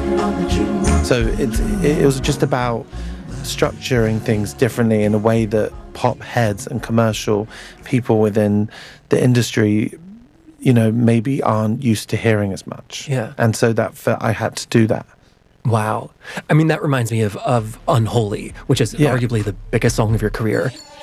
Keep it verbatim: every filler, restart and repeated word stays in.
So it, it, it was just about structuring things differently in a way that pop heads and commercial people within the industry, you know, maybe aren't used to hearing as much. Yeah. And so that felt I had to do that. Wow. I mean, that reminds me of, of Unholy, which is Yeah. arguably the biggest song of your career.